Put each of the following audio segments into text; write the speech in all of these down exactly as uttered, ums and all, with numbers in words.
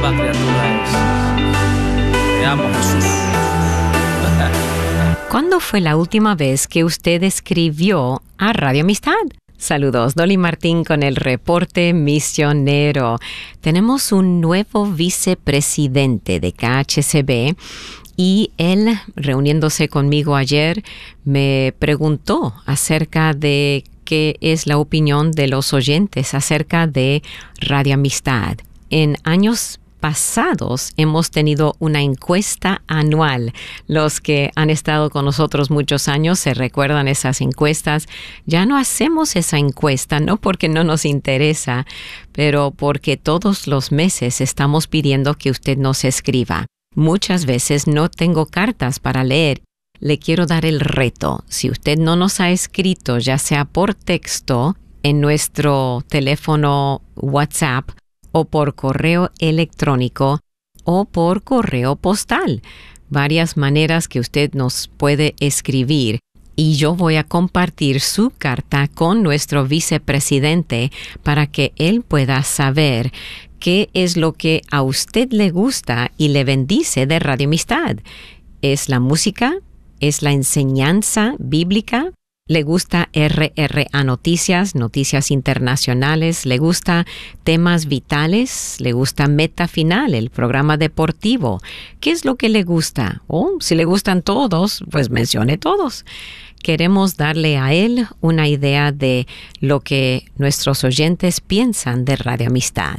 criatura es. Te amo, Jesús. ¿Cuándo fue la última vez que usted escribió a Radio Amistad? Saludos, Dolly Martín con el reporte misionero. Tenemos un nuevo vicepresidente de K H C B y él, reuniéndose conmigo ayer, me preguntó acerca de qué es la opinión de los oyentes acerca de Radio Amistad. En años pasados hemos tenido una encuesta anual. Los que han estado con nosotros muchos años se recuerdan esas encuestas. Ya no hacemos esa encuesta, no porque no nos interesa, pero porque todos los meses estamos pidiendo que usted nos escriba. Muchas veces no tengo cartas para leer. Le quiero dar el reto. Si usted no nos ha escrito, ya sea por texto, en nuestro teléfono WhatsApp, o por correo electrónico o por correo postal. Varias maneras que usted nos puede escribir. Y yo voy a compartir su carta con nuestro vicepresidente para que él pueda saber qué es lo que a usted le gusta y le bendice de Radio Amistad. ¿Es la música? ¿Es la enseñanza bíblica? ¿Le gusta R R A Noticias, noticias internacionales? ¿Le gusta temas vitales? ¿Le gusta Meta Final, el programa deportivo? ¿Qué es lo que le gusta? O si le gustan todos, pues mencione todos. Queremos darle a él una idea de lo que nuestros oyentes piensan de Radio Amistad.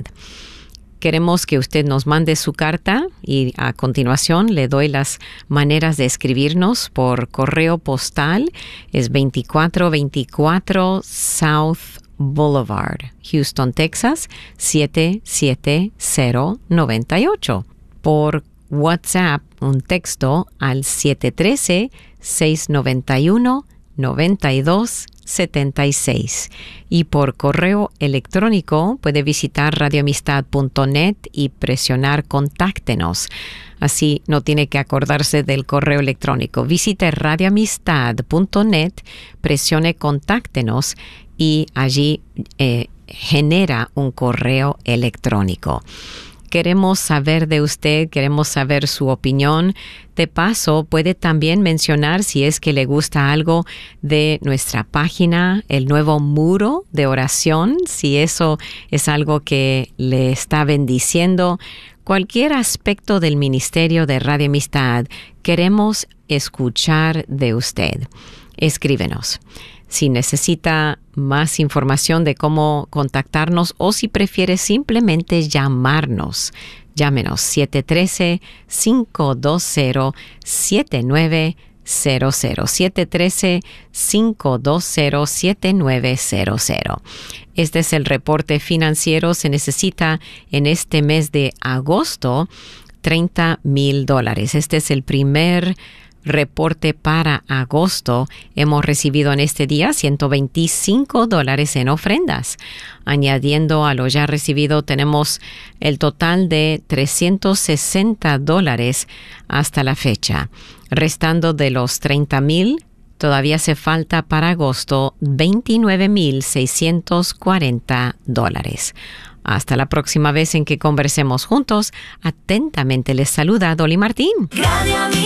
Queremos que usted nos mande su carta y a continuación le doy las maneras de escribirnos por correo postal. Es veinticuatro veinticuatro South Boulevard, Houston, Texas, siete siete cero nueve ocho. Por WhatsApp, un texto al siete uno tres, seis nueve uno, nueve dos siete seis. Y por correo electrónico puede visitar radio amistad punto net y presionar Contáctenos. Así no tiene que acordarse del correo electrónico. Visite radio amistad punto net, presione Contáctenos y allí eh, genera un correo electrónico. Queremos saber de usted, queremos saber su opinión. De paso, puede también mencionar si es que le gusta algo de nuestra página, el nuevo muro de oración, si eso es algo que le está bendiciendo. Cualquier aspecto del ministerio de Radio Amistad, queremos escuchar de usted. Escríbenos. Si necesita más información de cómo contactarnos o si prefiere simplemente llamarnos, llámenos siete uno tres, cinco dos cero, siete nueve cero cero, siete uno tres, cinco dos cero, siete nueve cero cero. Este es el reporte financiero. Se necesita en este mes de agosto treinta mil dólares. Este es el primer reporte para agosto. Hemos recibido en este día ciento veinticinco dólares en ofrendas. Añadiendo a lo ya recibido, tenemos el total de trescientos sesenta dólares hasta la fecha. Restando de los treinta mil, todavía hace falta para agosto veintinueve mil seiscientos cuarenta dólares. Hasta la próxima vez en que conversemos juntos. Atentamente les saluda Dolly Martín.